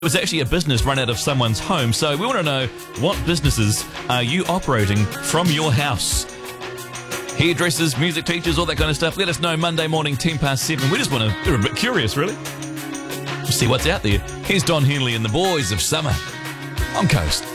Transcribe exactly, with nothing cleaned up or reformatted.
It was actually a business run out of someone's home, so we want to know, what businesses are you operating from your house? Hairdressers, music teachers, all that kind of stuff. Let us know Monday morning, ten past seven. We just want to, we're a bit curious, really. We'll see what's out there. Here's Don Henley and the Boys of Summer on Coast.